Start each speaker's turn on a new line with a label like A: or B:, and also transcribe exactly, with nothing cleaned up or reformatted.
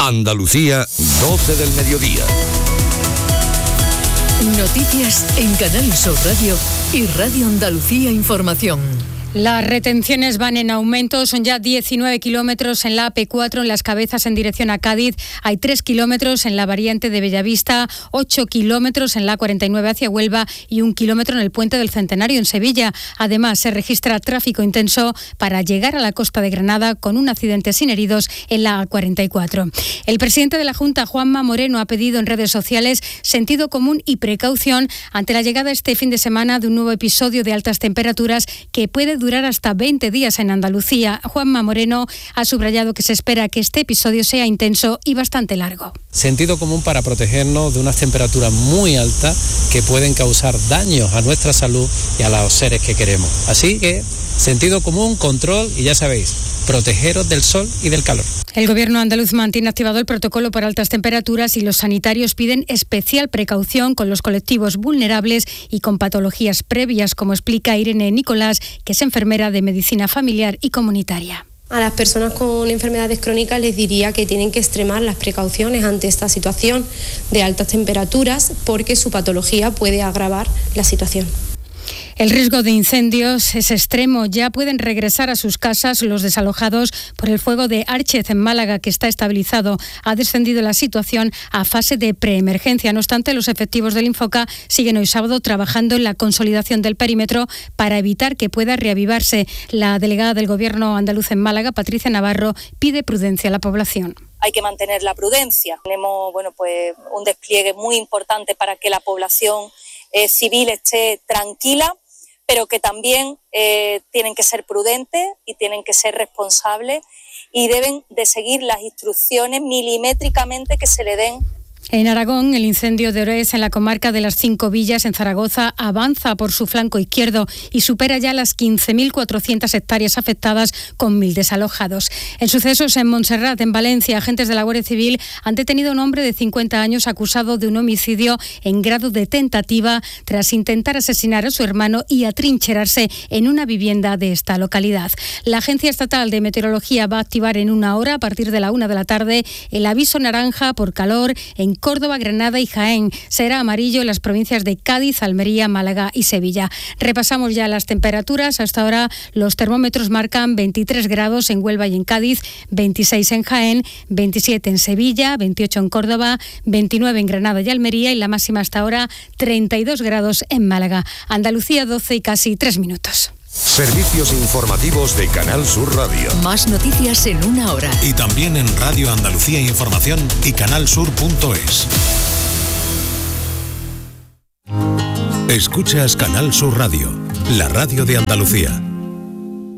A: Andalucía, doce del mediodía.
B: Noticias en Canal Sur Radio y Radio Andalucía Información.
C: Las retenciones van en aumento, son ya diecinueve kilómetros en la A P cuatro en Las Cabezas en dirección a Cádiz, hay tres kilómetros en la variante de Bellavista, ocho kilómetros en la A cuarenta y nueve hacia Huelva y un kilómetro en el Puente del Centenario en Sevilla. Además, se registra tráfico intenso para llegar a la costa de Granada con un accidente sin heridos en la A cuarenta y cuatro. El presidente de la Junta, Juanma Moreno, ha pedido en redes sociales sentido común y precaución ante la llegada este fin de semana de un nuevo episodio de altas temperaturas que puede durar hasta veinte días en Andalucía. Juanma Moreno ha subrayado que se espera que este episodio sea intenso y bastante largo.
D: Sentido común para protegernos de unas temperaturas muy altas que pueden causar daños a nuestra salud y a los seres que queremos. Así que sentido común, control y ya sabéis, protegeros del sol y del calor.
C: El gobierno andaluz mantiene activado el protocolo por altas temperaturas y los sanitarios piden especial precaución con los colectivos vulnerables y con patologías previas, como explica Irene Nicolás, que es enfermera de medicina familiar y comunitaria.
E: A las personas con enfermedades crónicas les diría que tienen que extremar las precauciones ante esta situación de altas temperaturas porque su patología puede agravar la situación.
C: El riesgo de incendios es extremo. Ya pueden regresar a sus casas los desalojados por el fuego de Árchez en Málaga, que está estabilizado. Ha descendido la situación a fase de preemergencia. No obstante, los efectivos del Infoca siguen hoy sábado trabajando en la consolidación del perímetro para evitar que pueda reavivarse. La delegada del Gobierno andaluz en Málaga, Patricia Navarro, pide prudencia a la población.
F: Hay que mantener la prudencia. Tenemos bueno, pues, un despliegue muy importante para que la población eh, civil esté tranquila, pero que también eh, tienen que ser prudentes y tienen que ser responsables y deben de seguir las instrucciones milimétricamente que se le den.
C: En Aragón, el incendio de Orés en la comarca de las Cinco Villas, en Zaragoza, avanza por su flanco izquierdo y supera ya las quince mil cuatrocientas hectáreas afectadas con mil desalojados. En sucesos en Montserrat, en Valencia, agentes de la Guardia Civil han detenido a un hombre de cincuenta años acusado de un homicidio en grado de tentativa tras intentar asesinar a su hermano y atrincherarse en una vivienda de esta localidad. La Agencia Estatal de Meteorología va a activar en una hora, a partir de la una de la tarde, el aviso naranja por calor en Córdoba, Granada y Jaén. Será amarillo en las provincias de Cádiz, Almería, Málaga y Sevilla. Repasamos ya las temperaturas. Hasta ahora los termómetros marcan veintitrés grados en Huelva y en Cádiz, veintiséis en Jaén, veintisiete en Sevilla, veintiocho en Córdoba, veintinueve en Granada y Almería y la máxima hasta ahora treinta y dos grados en Málaga. Andalucía doce y casi tres minutos.
A: Servicios informativos de Canal Sur Radio.
B: Más noticias en una hora.
G: Y también en Radio Andalucía Información y canalsur punto es. Escuchas Canal Sur Radio, la radio de Andalucía.